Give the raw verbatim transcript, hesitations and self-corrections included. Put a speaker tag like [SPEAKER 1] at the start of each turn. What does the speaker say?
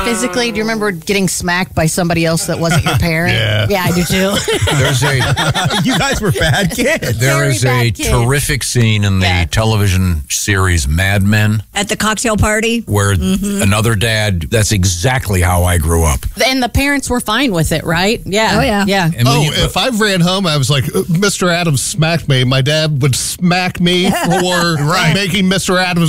[SPEAKER 1] physically? Do you remember getting smacked by somebody else that wasn't your parent?
[SPEAKER 2] Yeah.
[SPEAKER 1] Yeah, I do too.
[SPEAKER 3] There's a
[SPEAKER 4] You guys were bad kids.
[SPEAKER 3] there
[SPEAKER 1] Very
[SPEAKER 3] is a
[SPEAKER 1] bad kid.
[SPEAKER 3] terrific scene in the
[SPEAKER 1] Yeah.
[SPEAKER 3] television series Mad Men
[SPEAKER 5] At the cocktail party?
[SPEAKER 3] where
[SPEAKER 1] Mm-hmm.
[SPEAKER 3] another dad. That's exactly how I grew up.
[SPEAKER 1] And the parents were fine with it, right? Yeah.
[SPEAKER 5] Oh, yeah.
[SPEAKER 1] Yeah.
[SPEAKER 3] And when
[SPEAKER 2] Oh,
[SPEAKER 3] you-
[SPEAKER 2] if I ran home, I was like, Mister Adams smacked me. My dad would smack me for making Mister Adams